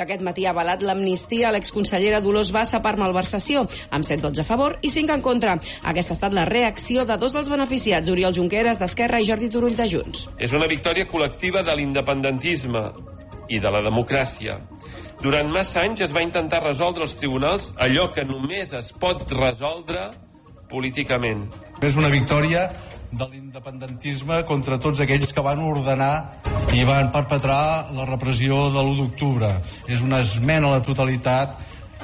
que aquest matí ha avalat l'amnistia a l'exconsellera Dolors Bassa per malversació, amb 7 vots a favor i 5 en contra. Aquesta ha estat la reacció de 2 dels beneficiats, Oriol Junqueras d'Esquerra i Jordi Turull de Junts. És una victòria col·lectiva de l'independentisme i de la democràcia. Durant massa anys es va intentar resoldre als tribunals allò que només es pot resoldre políticament. És una victòria de l'independentisme contra tots aquells que van ordenar i van perpetrar la repressió de l'1 d'octubre. És una esmena a la totalitat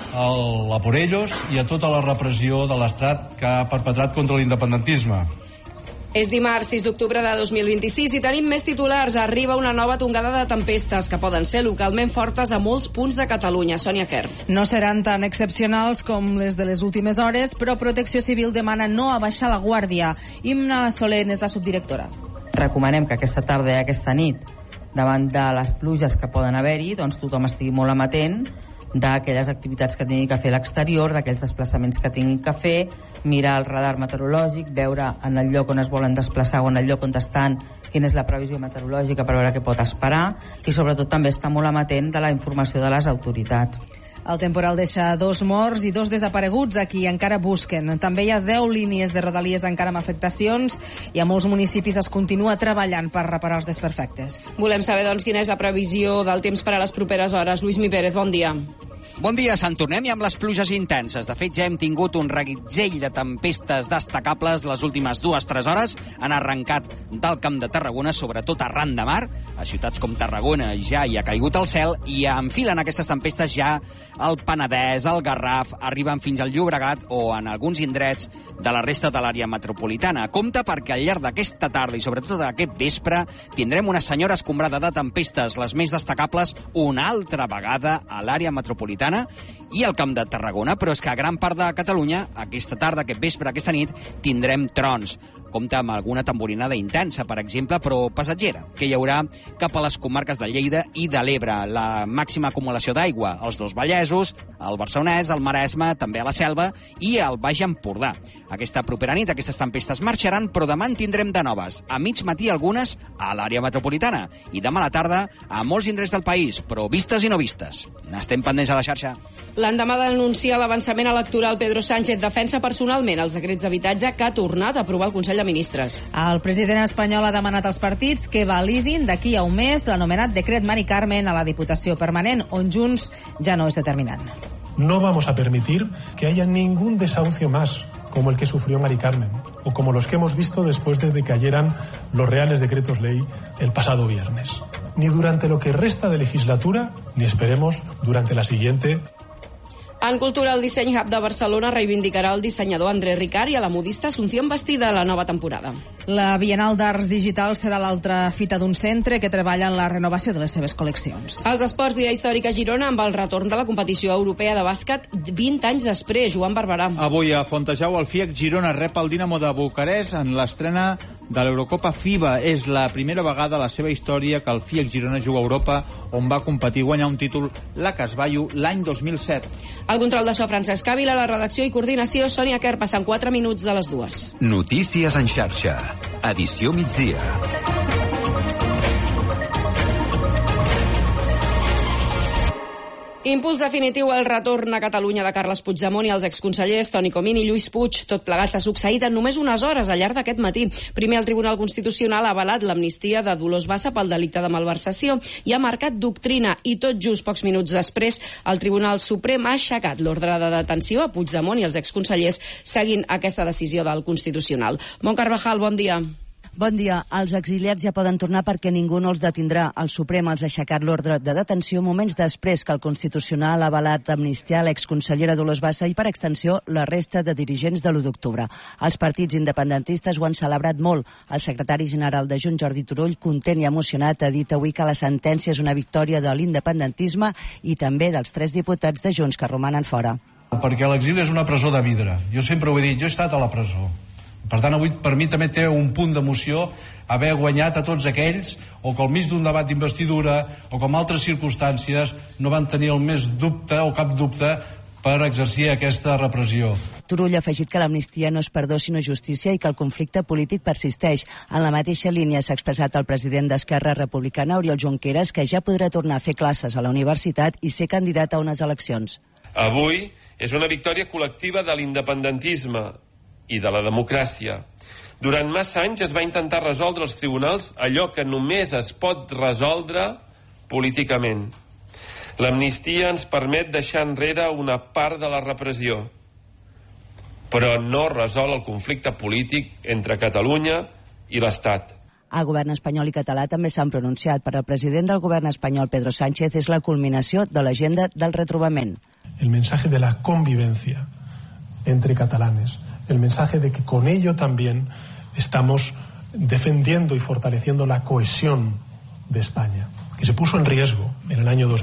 a por ellos i a tota la repressió de l'Estat que ha perpetrat contra l'independentisme. És dimarts 6 d'octubre de 2026 i tenim més titulars. Arriba una nova tongada de tempestes que poden ser localment fortes a molts punts de Catalunya. Sònia Kern. No seran tan excepcionals com les de les últimes hores, però Protecció Civil demana no abaixar la guàrdia. Imna Soler és la subdirectora. Recomanem que aquesta tarda i aquesta nit, davant de les pluges que poden haver-hi, doncs tothom estigui molt amatent d'aquelles activitats que tingui que fer a l'exterior, d'aquells desplaçaments que tingui que fer, mirar el radar meteorològic, veure en el lloc on es volen desplaçar o en el lloc on estan quina és la previsió meteorològica per veure què pot esperar i sobretot també estar molt amatent de la informació de les autoritats. El temporal deixa 2 morts i 2 desapareguts a qui encara busquen. També hi ha 10 línies de rodalies encara amb afectacions i a molts municipis es continua treballant per reparar els desperfectes. Volem saber, doncs, quina és la previsió del temps per a les properes hores. Lluís Mi Pérez, bon dia. Bon dia, Sant Tornem i amb les pluges intenses. De fet, ja hem tingut un reguitzell de tempestes destacables les últimes 2-3 hores. Han arrencat del Camp de Tarragona, sobretot arran de mar. A ciutats com Tarragona ja hi ha caigut el cel i enfilen aquestes tempestes ja al Penedès, al Garraf, arriben fins al Llobregat o en alguns indrets de la resta de l'àrea metropolitana. Compte perquè al llarg d'aquesta tarda i sobretot aquest vespre tindrem una senyora escombrada de tempestes, les més destacables una altra vegada a l'àrea metropolitana i al Camp de Tarragona, però és que a gran part de Catalunya, aquesta tarda, aquest vespre, aquesta nit, tindrem trons. Compte amb alguna tamborinada intensa, per exemple, però passatgera, que hi haurà cap a les comarques de Lleida i de l'Ebre. La màxima acumulació d'aigua als 2 Vallesos, al Barcelonès, al Maresme, també a la Selva i al Baix Empordà. Aquesta propera nit aquestes tempestes marxaran, però demà en tindrem de noves. A mig matí algunes a l'àrea metropolitana i demà a la tarda a molts indrets del país, però vistes i no vistes. N'estem pendents a la xarxa. L'endemà d'anunciar l'avançament electoral, Pedro Sánchez defensa personalment els decrets d'habitatge que ha tornat a aprovar el Consell de Ministres. El president espanyol ha demanat als partits que validin d'aquí a un mes l'anomenat decret Mari Carmen a la Diputació Permanent, on Junts ja no és determinant. No vamos a permitir que haya ningún desahucio más como el que sufrió Mari Carmen o como los que hemos visto después de que cayeran los reales decretos ley el pasado viernes. Ni durante lo que resta de legislatura, ni esperemos durante la siguiente. En cultura, el Disseny Hub de Barcelona reivindicarà el dissenyador André Ricard i a la modista Asunción Bastida a la nova temporada. La Bienal d'Arts Digitals serà l'altra fita d'un centre que treballa en la renovació de les seves col·leccions. Els esports, dia històric a Girona amb el retorn de la competició europea de bàsquet 20 anys després. Joan Barberà. Avui a Fontejau el FIAC Girona rep el Dinamo de Bucarest en l'estrena de l'Eurocopa FIBA. És la primera vegada a la seva història que el FIAC Girona juga a Europa, on va competir i guanyar un títol, la Casballo, l'any 2007. El control de so, Francesc Càvila, la redacció i coordinació, Sònia Quer, passant 4 minuts de les 2. Notícies en xarxa. Edició migdia. Impuls definitiu al retorn a Catalunya de Carles Puigdemont i els exconsellers Toni Comín i Lluís Puig. Tot plegat s'ha succeït en només unes hores al llarg d'aquest matí. Primer, el Tribunal Constitucional ha avalat l'amnistia de Dolors Bassa pel delicte de malversació i ha marcat doctrina. I tot just pocs minuts després, el Tribunal Suprem ha aixecat l'ordre de detenció a Puigdemont i els exconsellers seguint aquesta decisió del Constitucional. Mont Carvajal, bon dia. Bon dia. Els exiliats ja poden tornar perquè ningú no els detindrà. El Suprem els ha aixecat l'ordre de detenció moments després que el Constitucional ha avalat amnistiar l'exconsellera Dolors Bassa i, per extensió, la resta de dirigents de l'1 d'octubre. Els partits independentistes ho han celebrat molt. El secretari general de Junts, Jordi Turull, content i emocionat, ha dit avui que la sentència és una victòria de l'independentisme i també dels 3 diputats de Junts que romanen fora. Perquè l'exili és una presó de vidre. Jo sempre ho he dit, jo he estat a la presó. Per tant, avui per mi també té un punt d'emoció haver guanyat a tots aquells o que al mig d'un debat d'investidura o com altres circumstàncies no van tenir el més dubte o cap dubte per exercir aquesta repressió. Turull ha afegit que l'amnistia no és perdó sinó justícia i que el conflicte polític persisteix. En la mateixa línia s'ha expressat el president d'Esquerra Republicana, Oriol Junqueras, que ja podrà tornar a fer classes a la universitat i ser candidat a unes eleccions. Avui és una victòria col·lectiva de l'independentisme i de la democràcia. Durant massa anys es va intentar resoldre als tribunals allò que només es pot resoldre políticament. L'amnistia ens permet deixar enrere una part de la repressió, però no resol el conflicte polític entre Catalunya i l'Estat. El govern espanyol i català també s'han pronunciat. Per al president del govern espanyol, Pedro Sánchez, és la culminació de l'agenda del retrobament. El mensaje de la convivencia entre catalanes, el mensaje de que con ello también estamos defendiendo y fortaleciendo la cohesión de España, que se puso en riesgo en el año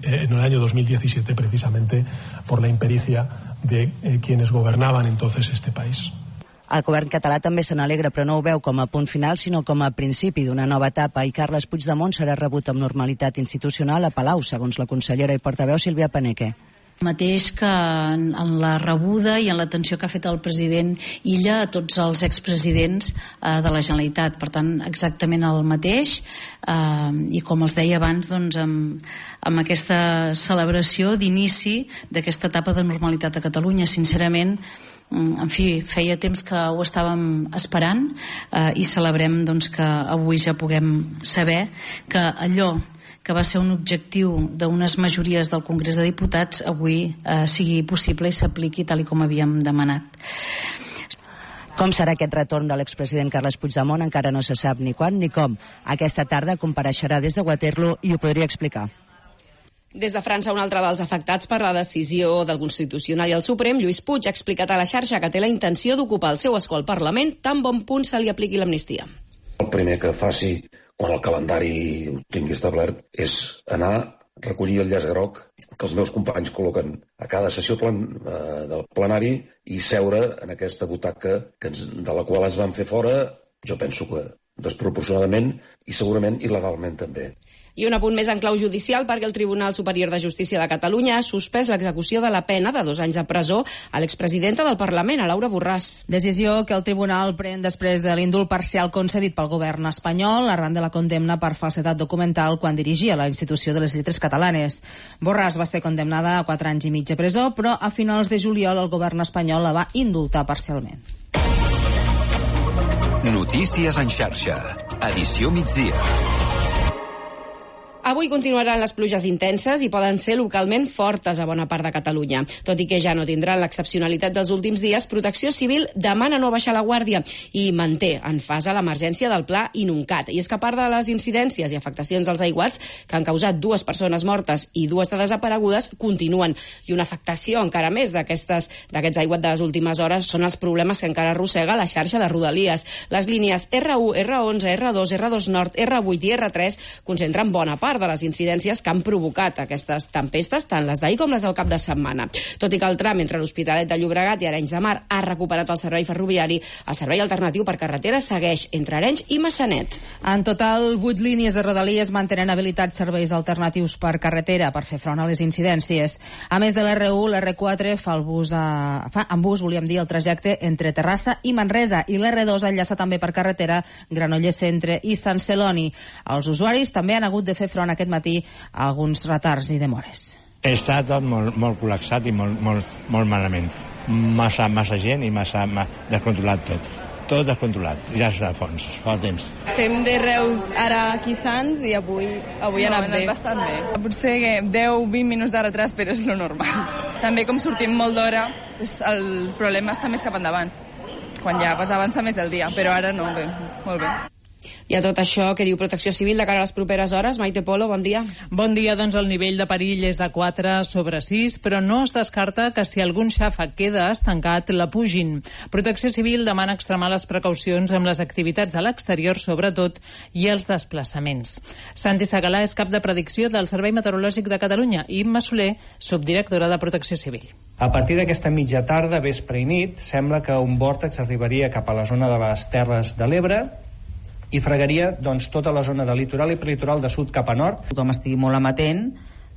2017 precisamente por la impericia de quienes gobernaban entonces este país. El govern català també se n'alegra, però no ho veu com a punt final, sinó com a principi d'una nova etapa, i Carles Puigdemont serà rebut amb normalitat institucional a Palau, segons la consellera i portaveu Sílvia Paneque. Mateix que en la rebuda i en l'atenció que ha fet el president Illa a tots els expresidents de la Generalitat. Per tant, exactament el mateix, i com els deia abans, doncs, amb aquesta celebració d'inici d'aquesta etapa de normalitat a Catalunya. Sincerament, en fi, feia temps que ho estàvem esperant, i celebrem doncs, que avui ja puguem saber que allò que va ser un objectiu d'unes majories del Congrés de Diputats avui sigui possible i s'apliqui tal com havíem demanat. Com serà aquest retorn de l'expresident Carles Puigdemont encara no se sap ni quan ni com. Aquesta tarda compareixerà des de Waterloo i ho podria explicar. Des de França, un altre dels afectats per la decisió del Constitucional i el Suprem, Lluís Puig, ha explicat a la xarxa que té la intenció d'ocupar el seu escó al Parlament tan bon punt se li apliqui l'amnistia. El primer que faci quan el calendari ho tingui establert és anar, recollir el llaç groc que els meus companys col·loquen a cada sessió del plenari i seure en aquesta butaca de la qual ens van fer fora, jo penso que desproporcionadament i segurament il·legalment també. I un apunt més en clau judicial, perquè el Tribunal Superior de Justícia de Catalunya ha suspès l'execució de la pena de 2 anys de presó a l'expresidenta del Parlament, a Laura Borràs. Decisió que el tribunal pren després de l'indult parcial concedit pel govern espanyol arran de la condemna per falsedat documental quan dirigia la institució de les lletres catalanes. Borràs va ser condemnada a 4 anys i mig de presó, però a finals de juliol el govern espanyol la va indultar parcialment. Notícies en xarxa. Edició migdia. Avui continuaran les pluges intenses i poden ser localment fortes a bona part de Catalunya. Tot i que ja no tindran l'excepcionalitat dels últims dies, Protecció Civil demana no baixar la guàrdia i manté en fase l'emergència del pla Inuncat. I és que a part de les incidències i afectacions als aiguats, que han causat 2 persones mortes i 2 de desaparegudes, continuen. I una afectació encara més d'aquests aiguats de les últimes hores són els problemes que encara arrossega la xarxa de Rodalies. Les línies R1, R11, R2, R2 Nord, R8 i R3 concentren bona part de les incidències que han provocat aquestes tempestes, tant les d'ahir com les del cap de setmana. Tot i que el tram entre l'Hospitalet de Llobregat i Arenys de Mar ha recuperat el servei ferroviari, el servei alternatiu per carretera segueix entre Arenys i Massanet. En total, 8 línies de Rodalies mantenen habilitats serveis alternatius per carretera per fer front a les incidències. A més de l'R1, l'R4 fa en bus, volíem dir, el trajecte entre Terrassa i Manresa, i l'R2 enllaça també per carretera Granollers Centre i Sant Celoni. Els usuaris també han hagut de fer front aquest matí a alguns retards i demores. Està tot molt col·lapsat i molt malament. Massa gent i massa descontrolat tot. Tot descontrolat, ja està a fons, fa temps. Fem de Reus ara aquí Sants i avui ha anat bé. Bastant bé. Potser 10-20 minuts de retras, però és lo normal. També com sortim molt d'hora, el problema està més cap endavant, quan ja avança més del dia, però ara no, bé, molt bé. I a tot això, què diu Protecció Civil de cara a les properes hores? Maite Polo, bon dia. Bon dia, doncs el nivell de perill és de 4/6, però no es descarta que si algun xàfec queda estancat, la pugin. Protecció Civil demana extremar les precaucions amb les activitats a l'exterior, sobretot, i els desplaçaments. Santi Segalà és cap de predicció del Servei Meteorològic de Catalunya i Imma Soler, subdirectora de Protecció Civil. A partir d'aquesta mitja tarda, vespre i nit, sembla que un vòrtex arribaria cap a la zona de les Terres de l'Ebre i fregaria doncs, tota la zona de litoral i prelitoral de sud cap a nord. Tothom estigui molt amatent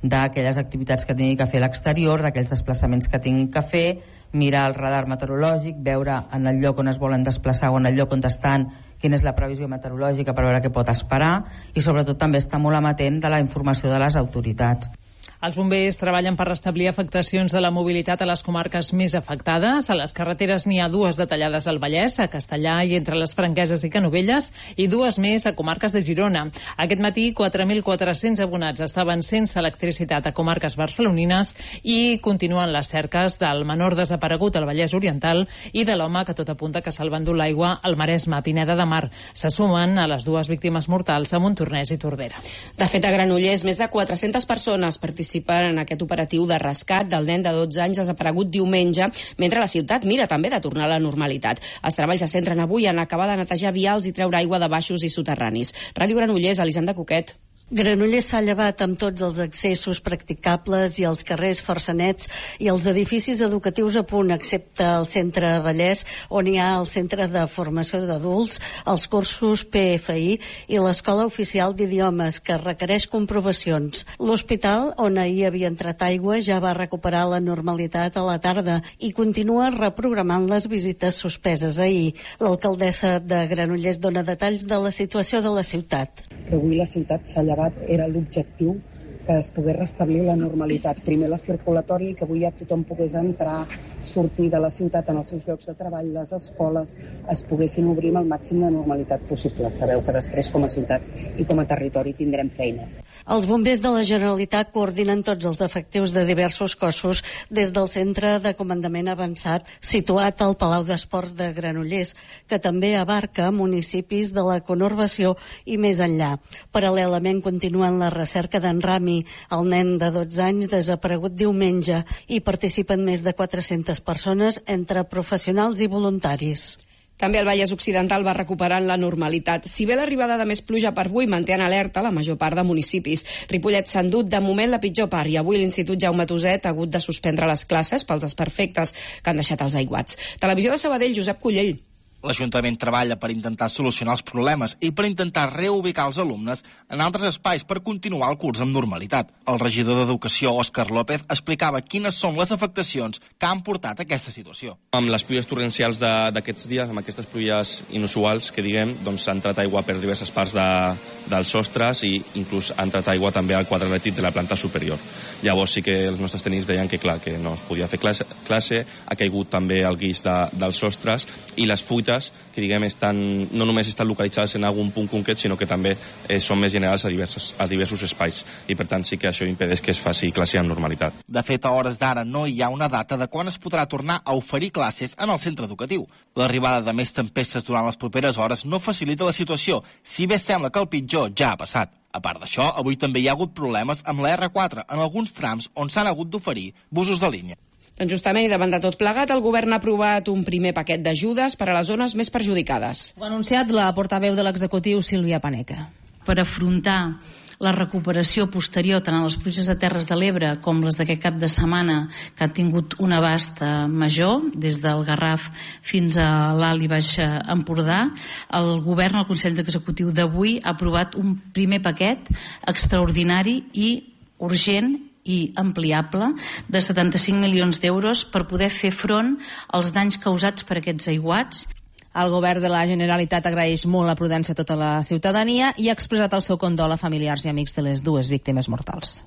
d'aquelles activitats que tingui que fer a l'exterior, d'aquells desplaçaments que tingui que fer, mirar el radar meteorològic, veure en el lloc on es volen desplaçar o en el lloc on estan quina és la previsió meteorològica per veure què pot esperar, i sobretot també estar molt amatent de la informació de les autoritats. Els bombers treballen per restablir afectacions de la mobilitat a les comarques més afectades. A les carreteres n'hi ha 2 detallades al Vallès, a Castellà i entre les Franqueses i Canovelles, i 2 més a comarques de Girona. Aquest matí, 4.400 abonats estaven sense electricitat a comarques barcelonines i continuen les cerques del menor desaparegut al Vallès Oriental i de l'home que tot apunta que se'l va endur l'aigua al Maresme, a Pineda de Mar. Se sumen a les 2 víctimes mortals a Montornès i Tordera. De fet, a Granollers, més de 400 persones participen en aquest operatiu de rescat del nen de 12 anys desaparegut diumenge, mentre la ciutat mira també de tornar a la normalitat. Els treballs se centren avui en acabar de netejar vials i treure aigua de baixos i soterranis. Ràdio Granollers, Elisenda Coquet. Granollers s'ha llevat amb tots els accessos practicables i els carrers força nets i els edificis educatius a punt, excepte el centre Vallès, on hi ha el centre de formació d'adults, els cursos PFI i l'escola oficial d'idiomes, que requereix comprovacions. L'hospital, on ahir havia entrat aigua, ja va recuperar la normalitat a la tarda i continua reprogramant les visites suspeses ahir. L'alcaldessa de Granollers dona detalls de la situació de la ciutat. Avui la ciutat s'ha llevat, era l'objectiu, que es pogués restablir la normalitat. Primer la circulatòria, que avui ja tothom pogués entrar, sortir de la ciutat en els seus llocs de treball, les escoles es poguessin obrir amb el màxim de normalitat possible. Sabeu que després com a ciutat i com a territori tindrem feina. Els bombers de la Generalitat coordinen tots els efectius de diversos cossos des del centre de comandament avançat situat al Palau d'Esports de Granollers, que també abarca municipis de la conurbació i més enllà. Paral·lelament continuen la recerca d'en Rami, el nen de 12 anys desaparegut diumenge, i participen més de 400 persones entre professionals i voluntaris. També el Vallès Occidental va recuperant la normalitat. Si bé l'arribada de més pluja per avui manté en alerta la major part de municipis. Ripollet s'ha endut de moment la pitjor part i avui l'Institut Jaume Tuset ha hagut de suspendre les classes pels desperfectes que han deixat els aiguats. Televisió de Sabadell, Josep Collell. L'Ajuntament treballa per intentar solucionar els problemes i per intentar reubicar els alumnes en altres espais per continuar el curs amb normalitat. El regidor d'Educació, Òscar López, explicava quines són les afectacions que han portat a aquesta situació. Amb les pluies torrencials d'aquests dies, amb aquestes pluies inusuals que diguem, doncs ha entrat aigua per diverses parts dels sostres i inclús ha entrat aigua també al quadre elèctric de la planta superior. Llavors sí que els nostres tècnics deien que clar, que no es podia fer classe, ha caigut també el guix dels sostres i les fuites que diguem no només estan localitzades en algun punt concret, sinó que també són més generals a diversos espais i per tant sí que això impedeix que es faci classe amb normalitat. De fet, a hores d'ara no hi ha una data de quan es podrà tornar a oferir classes en el centre educatiu. L'arribada de més tempestes durant les properes hores no facilita la situació, si bé sembla que el pitjor ja ha passat. A part d'això, avui també hi ha hagut problemes amb la R4 en alguns trams on s'han hagut d'oferir busos de línia. Doncs justament, i davant de tot plegat, el govern ha aprovat un primer paquet d'ajudes per a les zones més perjudicades. Ho ha anunciat la portaveu de l'executiu, Sílvia Paneca. Per afrontar la recuperació posterior tant a les pluges de Terres de l'Ebre com les d'aquest cap de setmana, que han tingut un abast major, des del Garraf fins a l'Alt i Baix Empordà, el govern, el Consell Executiu d'avui, ha aprovat un primer paquet extraordinari i urgent i ampliable de 75 milions d'euros per poder fer front als danys causats per aquests aiguats. El govern de la Generalitat agraeix molt la prudència a tota la ciutadania i ha expressat el seu condol a familiars i amics de les 2 víctimes mortals.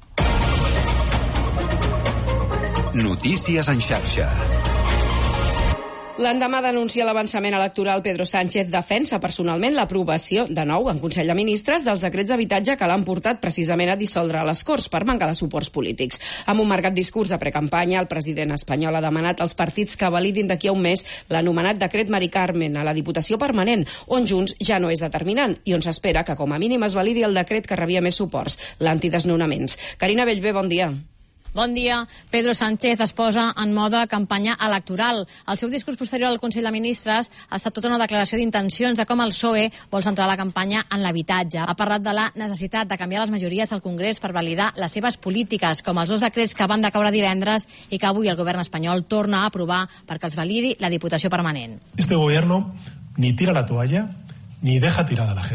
Notícies en xarxa. L'endemà d'anunciar l'avançament electoral, Pedro Sánchez defensa personalment l'aprovació, de nou, en Consell de Ministres, dels decrets d'habitatge que l'han portat precisament a dissoldre les Corts per manca de suports polítics. Amb un marcat discurs de precampanya, el president espanyol ha demanat als partits que validin d'aquí a un mes l'anomenat decret Mari Carmen a la Diputació Permanent, on Junts ja no és determinant i on s'espera que com a mínim es validi el decret que rebia més suports, l'antidesnonaments. Carina Bellver, bon dia. Bon dia. Pedro Sánchez es posa en mode campanya electoral. El seu discurs posterior al Consell de Ministres ha estat tota una declaració d'intencions de com el PSOE vol centrar la campanya en l'habitatge. Ha parlat de la necessitat de canviar les majories al Congrés per validar les seves polítiques, com els 2 decrets que van decaure divendres i que avui el govern espanyol torna a aprovar perquè els validi la Diputació Permanent. Este gobierno ni tira la toalla ni deja tirada a la gente.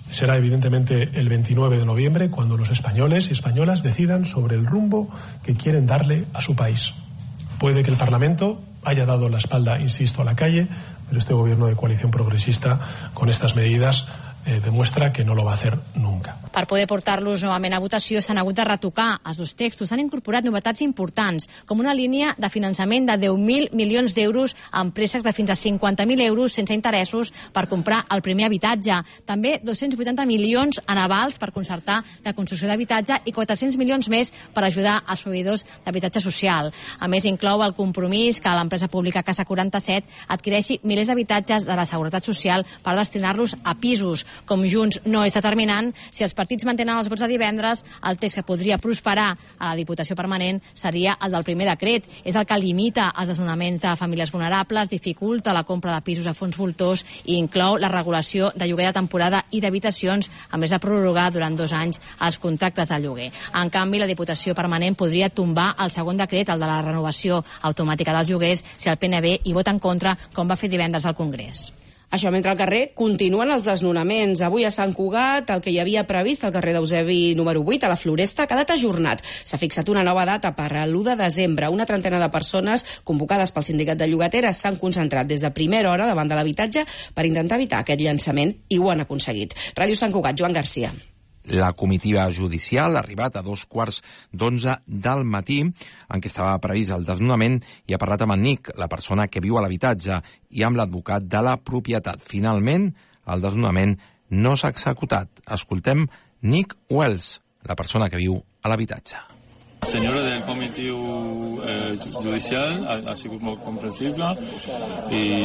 Será evidentemente el 29 de noviembre cuando los españoles y españolas decidan sobre el rumbo que quieren darle a su país. Puede que el Parlamento haya dado la espalda, insisto, a la calle, pero este gobierno de coalición progresista con estas medidas demuestra que no lo va a hacer nunca. Per poder portar-los novament a votació s'han hagut de retocar els dos textos. S'han incorporat novetats importants, com una línia de finançament de 10.000 milions d'euros amb préstecs de fins a 50.000 euros sense interessos per comprar el primer habitatge. També 280 milions en avals per concertar la construcció d'habitatge i 400 milions més per ajudar als proveïdors d'habitatge social. A més, inclou el compromís que l'empresa pública Casa 47 adquireixi milers d'habitatges de la Seguretat Social per destinar-los a pisos. Com Junts no és determinant, si els partits mantenen els vots de divendres, el text que podria prosperar a la Diputació Permanent seria el del primer decret. És el que limita els desnonaments de famílies vulnerables, dificulta la compra de pisos a fons voltors i inclou la regulació de lloguer de temporada i d'habitacions, a més de prorrogar durant 2 anys els contractes de lloguer. En canvi, la Diputació Permanent podria tombar el segon decret, el de la renovació automàtica dels lloguers, si el PNB hi vota en contra, com va fer divendres al Congrés. Això mentre al carrer continuen els desnonaments. Avui a Sant Cugat, el que hi havia previst al carrer d'Eusebi número 8, a la Floresta, ha quedat ajornat. S'ha fixat una nova data per a l'1 de desembre. Una trentena de persones convocades pel sindicat de llogateres s'han concentrat des de primera hora davant de l'habitatge per intentar evitar aquest llançament i ho han aconseguit. Ràdio Sant Cugat, Joan Garcia. La comitiva judicial ha arribat a 2:15 del matí, en què estava previst el desnonament, i ha parlat amb en Nick, la persona que viu a l'habitatge, i amb l'advocat de la propietat. Finalment, el desnonament no s'ha executat. Escoltem Nick Wells, la persona que viu a l'habitatge. La senyora del comitè judicial ha sigut molt comprensible i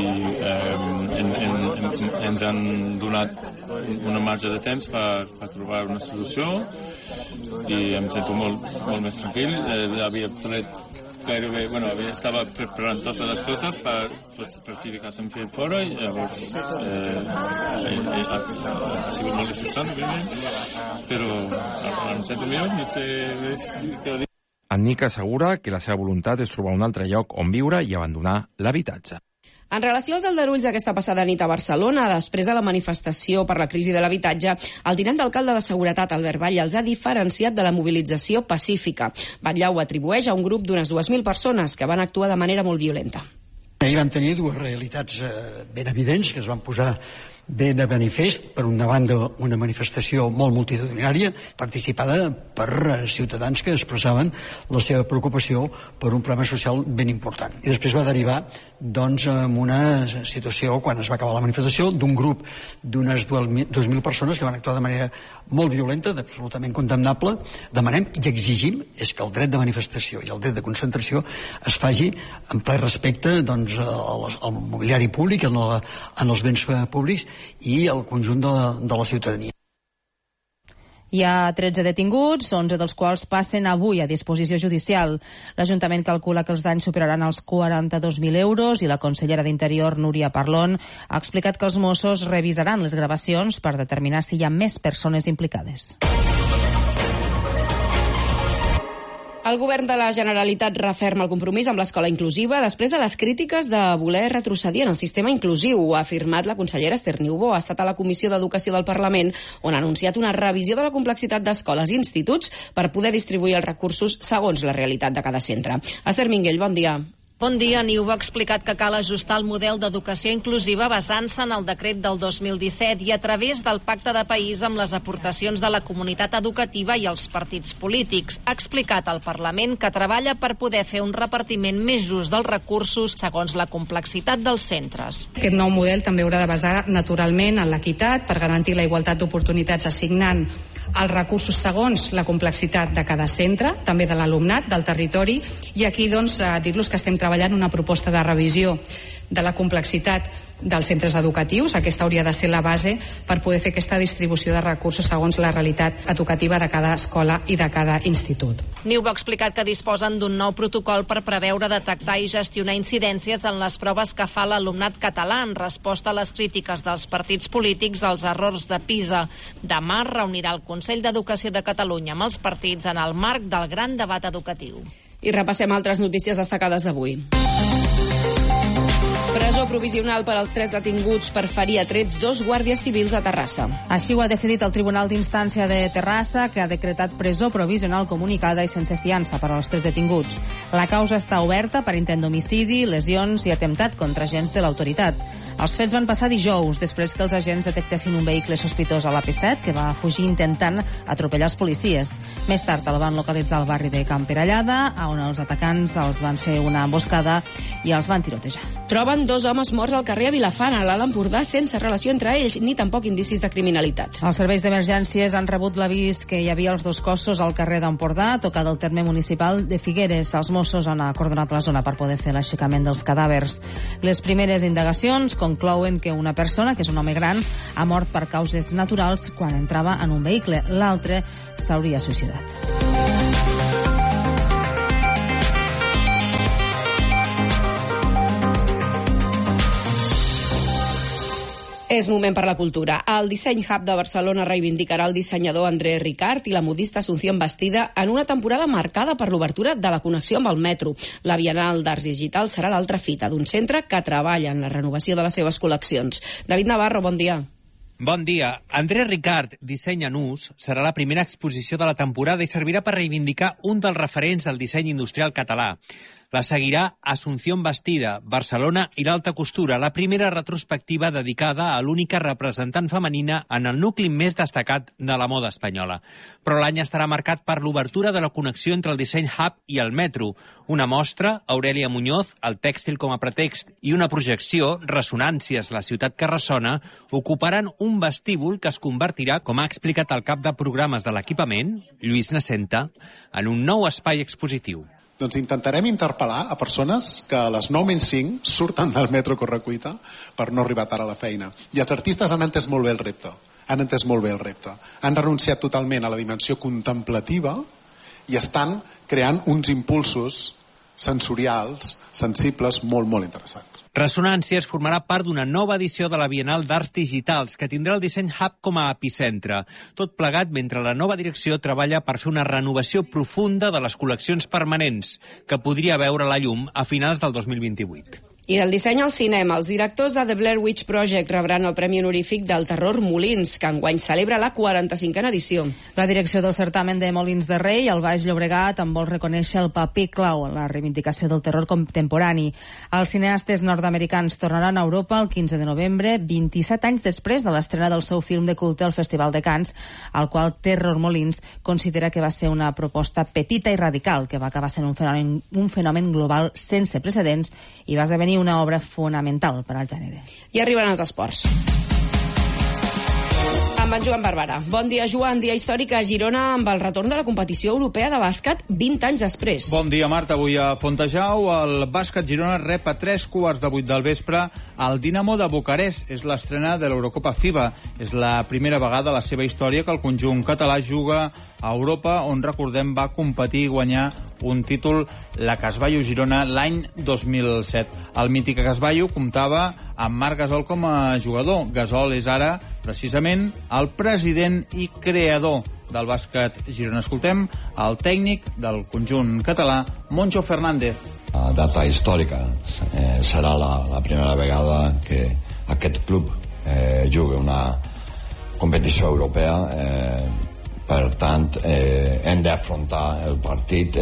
ens han donat una marge de temps per trobar una solució i em sento molt més tranquil. Havia tret gairebé, estava preparant totes les coses per si de cas em feia fora i llavors ha sigut molt necessari, òbviament, però ara em sento millor, no sé què dir. En Nick assegura que la seva voluntat és trobar un altre lloc on viure i abandonar l'habitatge. En relació als aldarulls d'aquesta passada nit a Barcelona, després de la manifestació per la crisi de l'habitatge, el tinent d'alcalde de Seguretat, Albert Batlle, els ha diferenciat de la mobilització pacífica. Batlle ho atribueix a un grup d'unes 2.000 persones que van actuar de manera molt violenta. Ahir vam tenir dues realitats ben evidents que es van posar ben de manifest. Per una banda, una manifestació molt multitudinària, participada per ciutadans que expressaven la seva preocupació per un problema social ben important. I després va derivar en una situació, quan es va acabar la manifestació, d'un grup d'unes 2.000 persones que van actuar de manera molt violenta, absolutament condemnable. Demanem i exigim és que el dret de manifestació i el dret de concentració es faci en ple respecte al mobiliari públic, en els béns públics i el conjunt de la ciutadania. Hi ha 13 detinguts, 11 dels quals passen avui a disposició judicial. L'Ajuntament calcula que els danys superaran els 42.000 euros i la consellera d'Interior, Núria Parlon, ha explicat que els Mossos revisaran les gravacions per determinar si hi ha més persones implicades. El govern de la Generalitat referma el compromís amb l'escola inclusiva després de les crítiques de voler retrocedir en el sistema inclusiu. Ho ha afirmat la consellera Esther Niubó. Ha estat a la Comissió d'Educació del Parlament, on ha anunciat una revisió de la complexitat d'escoles i instituts per poder distribuir els recursos segons la realitat de cada centre. Esther Minguell, bon dia. Bon dia. Niubó ha explicat que cal ajustar el model d'educació inclusiva basant-se en el decret del 2017 i a través del pacte de país amb les aportacions de la comunitat educativa i els partits polítics. Ha explicat al Parlament que treballa per poder fer un repartiment més just dels recursos segons la complexitat dels centres. Aquest nou model també haurà de basar naturalment en l'equitat per garantir la igualtat d'oportunitats assignant els recursos segons la complexitat de cada centre, també de l'alumnat, del territori, i aquí dir-los que estem treballant una proposta de revisió de la complexitat dels centres educatius. Aquesta hauria de ser la base per poder fer aquesta distribució de recursos segons la realitat educativa de cada escola i de cada institut. Niubó ha explicat que disposen d'un nou protocol per preveure, detectar i gestionar incidències en les proves que fa l'alumnat català en resposta a les crítiques dels partits polítics als errors de PISA. Demà reunirà el Consell d'Educació de Catalunya amb els partits en el marc del gran debat educatiu. I repassem altres notícies destacades d'avui. Presó provisional per als 3 detinguts per ferir a trets 2 guàrdies civils a Terrassa. Així ho ha decidit el Tribunal d'Instància de Terrassa, que ha decretat presó provisional comunicada i sense fiança per als 3 detinguts. La causa està oberta per intent d'homicidi, lesions i atemptat contra agents de l'autoritat. Els fets van passar dijous, després que els agents detectessin un vehicle sospitós a l'AP7 que va fugir intentant atropellar els policies. Més tard el van localitzar al barri de Can Perellada, on els atacants els van fer una emboscada i els van tirotejar. Troben 2 homes morts al carrer a Vilafant, a l'Alt Empordà, sense relació entre ells ni tampoc indicis de criminalitat. Els serveis d'emergències han rebut l'avís que hi havia els 2 cossos al carrer d'Empordà, tocat al terme municipal de Figueres. Els Mossos han acordonat la zona per poder fer l'aixecament dels cadàvers. Les primeres indagacions conclouen que una persona, que és un home gran, ha mort per causes naturals quan entrava en un vehicle. L'altre s'hauria suïcidat. És moment per la cultura. El Disseny Hub de Barcelona reivindicarà el dissenyador André Ricard i la modista Asunción Bastida en una temporada marcada per l'obertura de la connexió amb el metro. La Bienal d'Arts Digitals serà l'altra fita d'un centre que treballa en la renovació de les seves col·leccions. David Navarro, bon dia. Bon dia. André Ricard, Disseny en ús, serà la primera exposició de la temporada i servirà per reivindicar un dels referents del disseny industrial català. La seguirà Asunción Bastida, Barcelona i l'alta costura, la primera retrospectiva dedicada a l'única representant femenina en el nucli més destacat de la moda espanyola. Però l'any estarà marcat per l'obertura de la connexió entre el Disseny Hub i el metro. Una mostra, Aurelia Muñoz, el tèxtil com a pretext, i una projecció, Ressonàncies, la ciutat que ressona, ocuparan un vestíbul que es convertirà, com ha explicat el cap de programes de l'equipament, Lluís Nascenta, en un nou espai expositiu. Doncs intentarem interpel·lar a persones que a les 9:05 surten del metro correcuita per no arribar tard a la feina. I els artistes han entès molt bé el repte. Han renunciat totalment a la dimensió contemplativa i estan creant uns impulsos sensorials, sensibles, molt, molt interessants. Ressonàncies formarà part d'una nova edició de la Bienal d'Arts Digitals, que tindrà el Disseny Hub com a epicentre. Tot plegat mentre la nova direcció treballa per fer una renovació profunda de les col·leccions permanents, que podria veure la llum a finals del 2028. I del disseny al cinema, els directors de The Blair Witch Project rebran el Premi Honorífic del Terror Molins, que enguany celebra la 45a edició. La direcció del certamen de Molins de Rei, al Baix Llobregat, en vol reconèixer el paper clau en la reivindicació del terror contemporani. Els cineastes nord-americans tornaran a Europa el 15 de novembre, 27 anys després de l'estrena del seu film de culte al Festival de Cannes, al qual Terror Molins considera que va ser una proposta petita i radical, que va acabar sent un fenomen global sense precedents i va esdevenir una obra fonamental per al gènere. I arriben els esports. Amb en Joan Barberà. Bon dia, Joan. Dia històric a Girona amb el retorn de la competició europea de bàsquet 20 anys després. Bon dia, Marta. Avui a Fontejau el bàsquet Girona rep a 3:15 del vespre el Dinamo de Bucarest. És l'estrena de l'Eurocopa FIBA. És la primera vegada a la seva història que el conjunt català juga a Europa, on, recordem, va competir i guanyar un títol, la Casballo Girona, l'any 2007. El mític Casballo comptava amb Marc Gasol com a jugador. Gasol és ara, precisament, el president i creador del bàsquet Girona. Escoltem el tècnic del conjunt català, Moncho Fernández. Data històrica. Serà la primera vegada que aquest club juga una competició europea. Per tant, hem d'afrontar el partit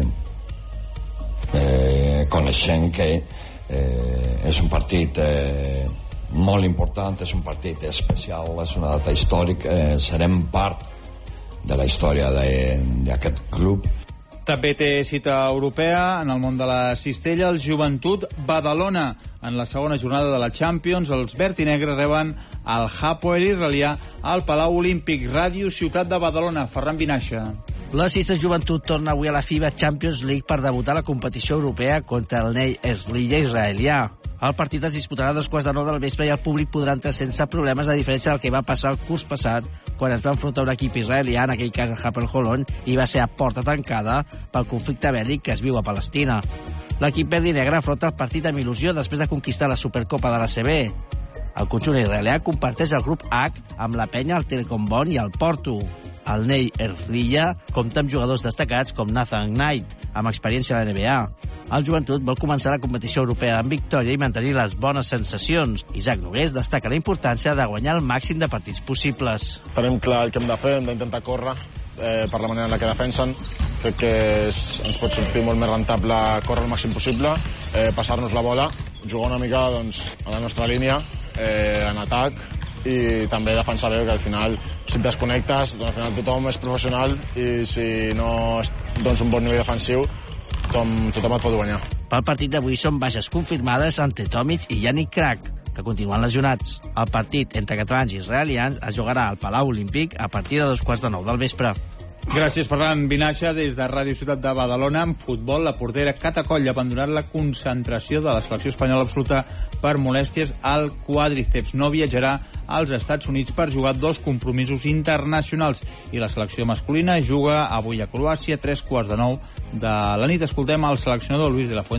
coneixent que és un partit molt important, és un partit especial, és una data històrica, serem part de la història d'aquest club. També té cita europea en el món de la cistella, el Joventut Badalona. En la segona jornada de la Champions, els verd i negre reben el Hapoel israelià al Palau Olímpic. Ràdio Ciutat de Badalona. Ferran Vinaixa. La Sistes Joventut torna avui a la FIBA Champions League per debutar a la competició europea contra el Ney Herzliya israelià. El partit es disputarà a 2:15 del vespre i el públic podrà entrar sense problemes, a diferència del que va passar el curs passat, quan es va enfrontar un equip israelià, en aquell cas el Hapoel Holon, i va ser a porta tancada pel conflicte bèl·lic que es viu a Palestina. L'equip verd i negre afronta el partit amb il·lusió després de conquistar la Supercopa de l'ACB. El conjunt israelià comparteix el grup H amb la Penya, el Telecom Bonn i el Porto. El Ney Herzliya compta amb jugadors destacats com Nathan Knight, amb experiència a la NBA. El Joventut vol començar la competició europea amb victòria i mantenir les bones sensacions. Isaac Nogués destaca la importància de guanyar el màxim de partits possibles. Tenim clar el que hem de fer, hem d'intentar córrer per la manera en la que defensen. Crec que ens pot sortir molt més rentable córrer el màxim possible, passar-nos la bola, jugar una mica a la nostra línia, en atac, i també defensar bé, que al final, si et desconnectes, al final tothom és professional i si no dones un bon nivell defensiu, tothom et pot guanyar. Pel partit d'avui són baixes confirmades Ante Tomic i Yannick Crac, que continuen lesionats. El partit entre catalans i israelians es jugarà al Palau Olímpic a partir de 9:15 del vespre. Gràcies, Ferran Vinaixa. Des de Ràdio Ciutat de Badalona, en futbol, la portera Cata Coll ha abandonat la concentració de la selecció espanyola absoluta per molèsties al quàdriceps. No viatjarà als Estats Units per jugar 2 compromisos internacionals. I la selecció masculina juga avui a Croàcia a 8:45 de la nit. Escoltem el seleccionador Luis de la Fuente.